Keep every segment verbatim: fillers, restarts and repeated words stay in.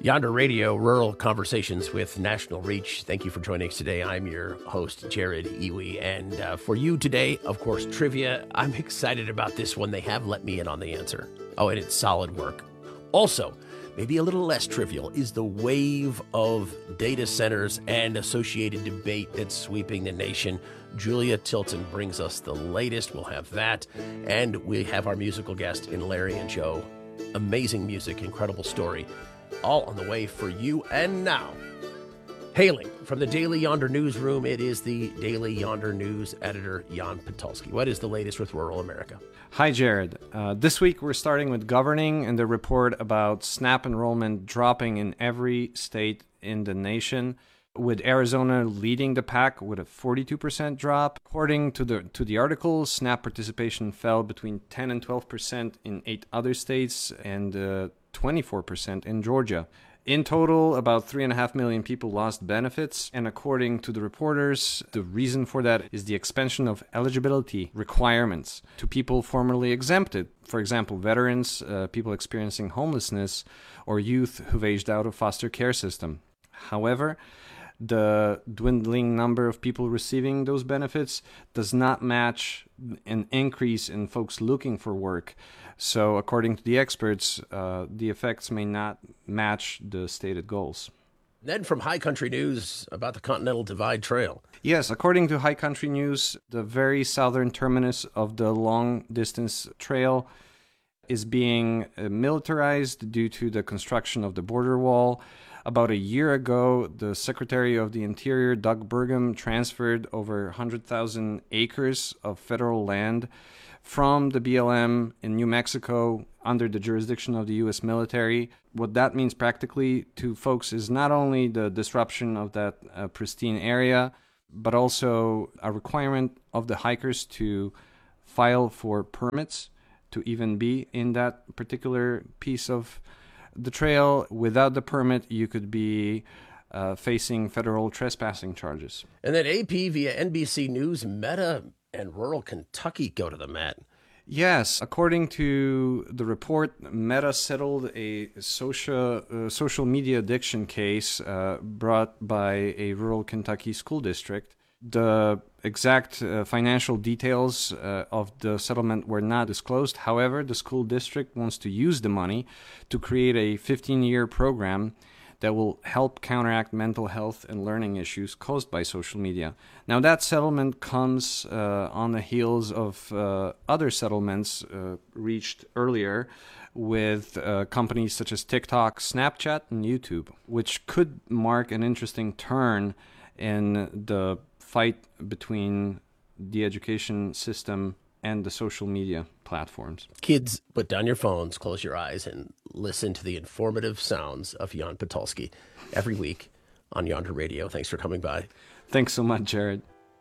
Yonder Radio, Rural Conversations with National Reach. Thank you for joining us today. I'm your host, Jared Iwi. And uh, for you today, of course, trivia. I'm excited about this one. They have let me in on the answer. Oh, and it's solid work. Also, maybe a little less trivial, is the wave of data centers and associated debate that's sweeping the nation. Julia Tilton brings us the latest. We'll have that. And we have our musical guest in Larry and Joe. Amazing music, incredible story. All on the way for you. And now, hailing from the Daily Yonder newsroom, it is the Daily Yonder News editor, Jan Pitulski. What is the latest with rural America? Hi, Jared. Uh, this week, we're starting with governing and the report about SNAP enrollment dropping in every state in the nation, with Arizona leading the pack with a forty-two percent drop. According to the to the article, SNAP participation fell between ten and twelve percent in eight other states and uh, twenty-four percent in Georgia. In total, about three and a half million people lost benefits, and according to the reporters, the reason for that is the expansion of eligibility requirements to people formerly exempted. For example, veterans, uh, people experiencing homelessness, or youth who've aged out of foster care system. However, the dwindling number of people receiving those benefits does not match an increase in folks looking for work. So according to the experts, uh, the effects may not match the stated goals. Then from High Country News about the Continental Divide Trail. Yes, according to High Country News, the very southern terminus of the long-distance trail is being uh, militarized due to the construction of the border wall. About a year ago, the Secretary of the Interior, Doug Burgum, transferred over one hundred thousand acres of federal land from the B L M in New Mexico under the jurisdiction of the U S military. What that means practically to folks is not only the disruption of that uh, pristine area, but also a requirement of the hikers to file for permits to even be in that particular piece of the trail. Without the permit, you could be uh, facing federal trespassing charges. And then A P via N B C News, Meta and rural Kentucky go to the mat. Yes, according to the report, Meta settled a social uh, social media addiction case uh, brought by a rural Kentucky school district. The exact uh, financial details uh, of the settlement were not disclosed. However, the school district wants to use the money to create a fifteen-year program that will help counteract mental health and learning issues caused by social media. Now, that settlement comes uh, on the heels of uh, other settlements uh, reached earlier with uh, companies such as TikTok, Snapchat, and YouTube, which could mark an interesting turn in the fight between the education system and the social media platforms. Kids, put down your phones, close your eyes, and listen to the informative sounds of Jan Pitulski every week on Yonder Radio. Thanks for coming by. Thanks so much, Jared.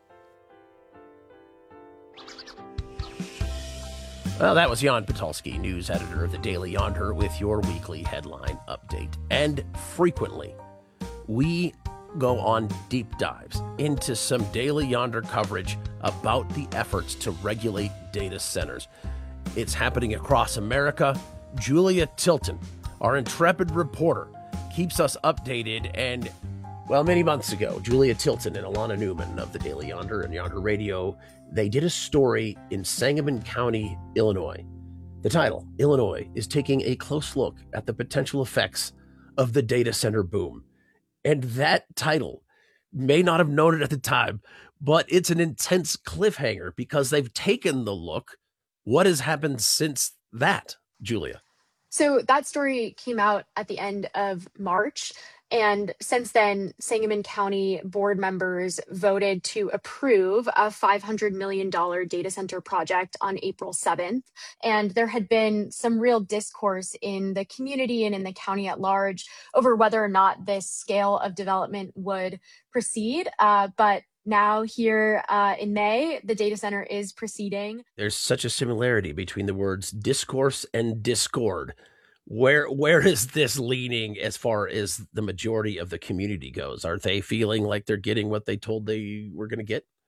Well, that was Jan Pitulski, news editor of the Daily Yonder, with your weekly headline update. And frequently, we go on deep dives into some Daily Yonder coverage about the efforts to regulate data centers. It's happening across America. Julia Tilton, our intrepid reporter, keeps us updated. And, well, many months ago, Julia Tilton and Alana Newman of the Daily Yonder and Yonder Radio, they did a story in Sangamon County, Illinois. The title, Illinois, is taking a close look at the potential effects of the data center boom. And that title may not have known it at the time, but it's an intense cliffhanger because they've taken the look. What has happened since that, Julia? So that story came out at the end of March. And since then, Sangamon County board members voted to approve a five hundred million dollars data center project on April seventh. And there had been some real discourse in the community and in the county at large over whether or not this scale of development would proceed. Uh, but now here uh, in May, the data center is proceeding. There's such a similarity between the words discourse and discord. Where where is this leaning as far as the majority of the community goes? Are they feeling like they're getting what they told they were going to get?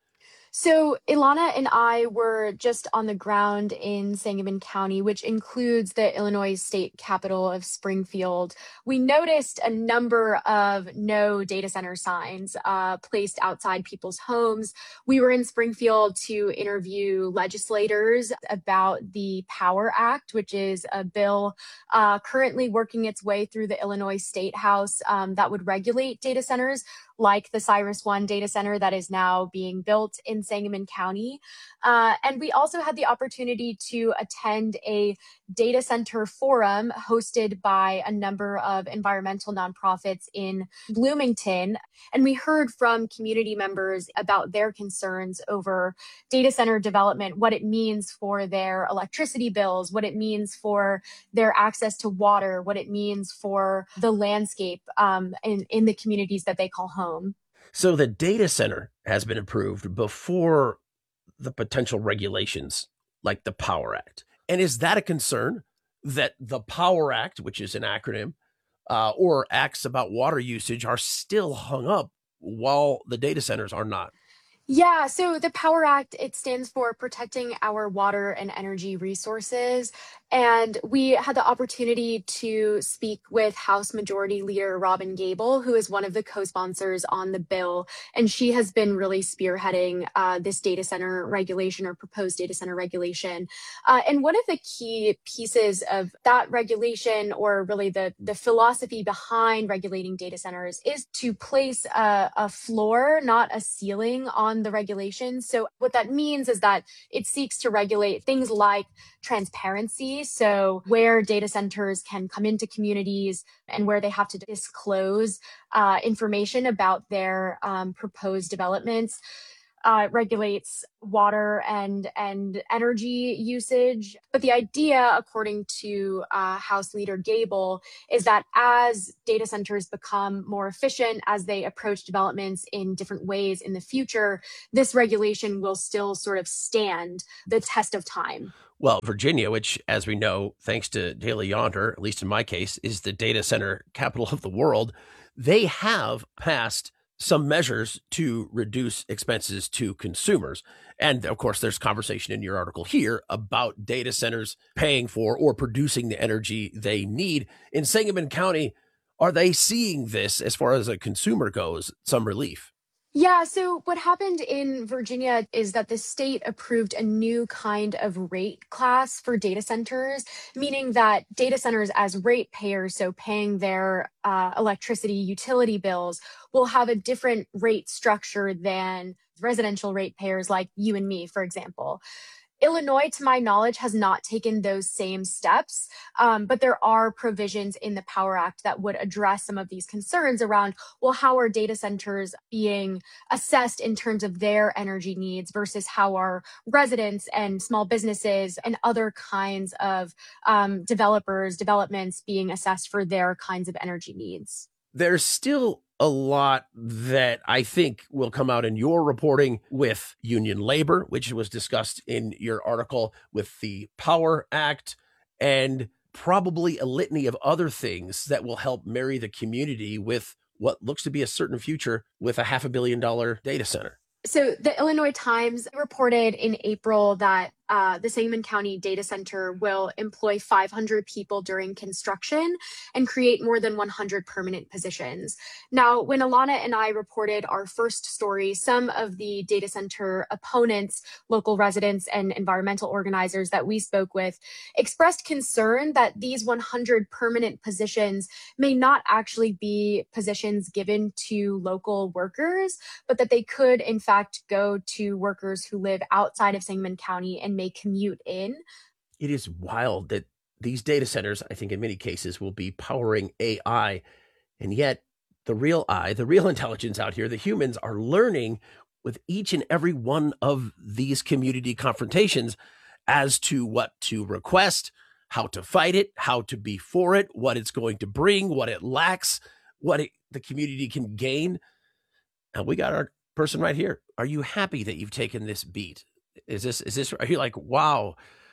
So Ilana and I were just on the ground in Sangamon County, which includes the Illinois state capital of Springfield. We noticed a number of no data center signs uh, placed outside people's homes. We were in Springfield to interview legislators about the Power Act, which is a bill uh, currently working its way through the Illinois State House um, that would regulate data centers, like the Cyrus One data center that is now being built in Sangamon County. Uh, and we also had the opportunity to attend a data center forum hosted by a number of environmental nonprofits in Bloomington. And we heard from community members about their concerns over data center development, what it means for their electricity bills, what it means for their access to water, what it means for the landscape um, in, in the communities that they call home. So the data center has been approved before the potential regulations like the Power Act. And is that a concern that the Power Act, which is an acronym, uh, or acts about water usage are still hung up while the data centers are not? Yeah, so the Power Act, it stands for Protecting Our Water and Energy Resources. And we had the opportunity to speak with House Majority Leader Robin Gable, who is one of the co-sponsors on the bill. And she has been really spearheading uh, this data center regulation or proposed data center regulation. Uh, and one of the key pieces of that regulation, or really the, the philosophy behind regulating data centers, is to place a, a floor, not a ceiling, on the regulations. So what that means is that it seeks to regulate things like transparency. So where data centers can come into communities and where they have to disclose uh, information about their um, proposed developments. Uh, regulates water and and energy usage. But the idea, according to uh, House Leader Gable, is that as data centers become more efficient, as they approach developments in different ways in the future, this regulation will still sort of stand the test of time. Well, Virginia, which, as we know, thanks to Daily Yonder, at least in my case, is the data center capital of the world, they have passed some measures to reduce expenses to consumers. And of course, there's conversation in your article here about data centers paying for or producing the energy they need. In Sangamon County, are they seeing this, as far as a consumer goes, some relief? Yeah, so what happened in Virginia is that the state approved a new kind of rate class for data centers, meaning that data centers as ratepayers, so paying their uh, electricity utility bills, will have a different rate structure than residential ratepayers like you and me, for example. Illinois, to my knowledge, has not taken those same steps, um, but there are provisions in the Power Act that would address some of these concerns around, well, how are data centers being assessed in terms of their energy needs versus how are residents and small businesses and other kinds of um, developers, developments being assessed for their kinds of energy needs? There's still a lot that I think will come out in your reporting with union labor, which was discussed in your article, with the Power Act, and probably a litany of other things that will help marry the community with what looks to be a certain future with a half a billion dollar data center. So the Illinois Times reported in April that uh, the Sangamon County data center will employ five hundred people during construction and create more than one hundred permanent positions. Now, when Ilana and I reported our first story, some of the data center opponents, local residents and environmental organizers that we spoke with, expressed concern that these one hundred permanent positions may not actually be positions given to local workers, but that they could, in fact, go to workers who live outside of Sangamon County and may commute in. It is wild that these data centers, I think in many cases, will be powering A I. And yet the real I, the real intelligence out here, the humans are learning with each and every one of these community confrontations as to what to request, how to fight it, how to be for it, what it's going to bring, what it lacks, what it, the community can gain. And we got our person right here. Are you happy that you've taken this beat? Is this, is this, are you like, wow,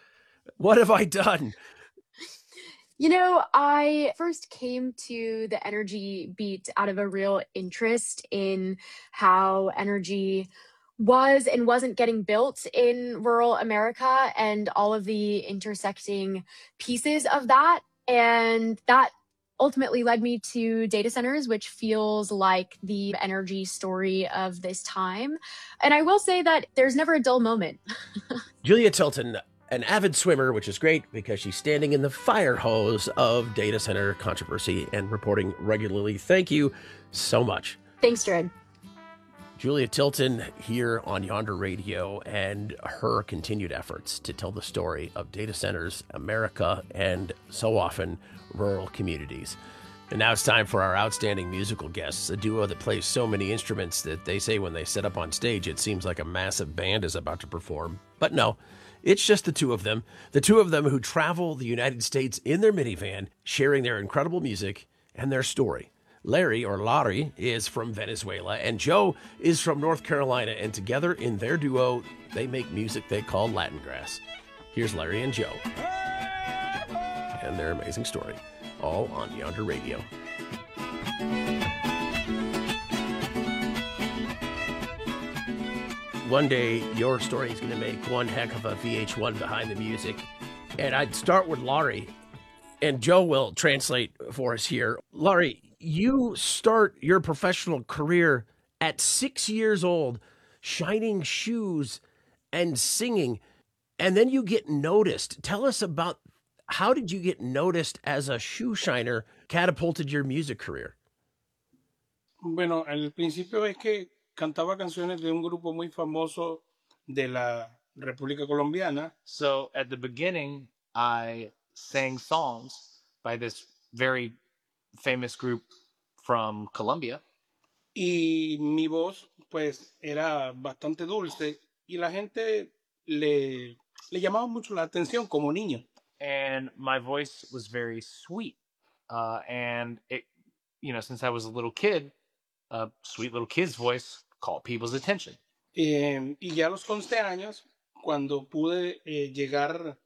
what have I done? You know, I first came to the energy beat out of a real interest in how energy was and wasn't getting built in rural America and all of the intersecting pieces of that. And that ultimately led me to data centers, which feels like the energy story of this time. And I will say that there's never a dull moment. Julia Tilton, an avid swimmer, which is great because she's standing in the fire hose of data center controversy and reporting regularly. Thank you so much. Thanks, Jared. Julia Tilton here on Yonder Radio and her continued efforts to tell the story of data centers, America, and so often rural communities. And now it's time for our outstanding musical guests, a duo that plays so many instruments that they say when they set up on stage, it seems like a massive band is about to perform. But no, it's just the two of them, the two of them who travel the United States in their minivan, sharing their incredible music and their story. Larry, or Larry, is from Venezuela, and Joe is from North Carolina, and together in their duo, they make music they call Latin Grass. Here's Larry and Joe and their amazing story, all on Yonder Radio. One day, your story is going to make one heck of a V H one Behind the Music, and I'd start with Larry, and Joe will translate for us here. Larry, you start your professional career at six years old, shining shoes and singing, and then you get noticed. Tell us about how did you get noticed as a shoe shiner, catapulted your music career? Bueno, al principio es que cantaba canciones de un grupo muy famoso de la República Colombiana. So at the beginning, I sang songs by this very famous group from Colombia. Y mi voz, pues, era bastante dulce y la gente le, le llamaba mucho la atención como niño. And my voice was very sweet. Uh, and it, you know, since I was a little kid, a sweet little kid's voice caught people's attention. Eh, y ya a los once años, cuando pude eh, llegar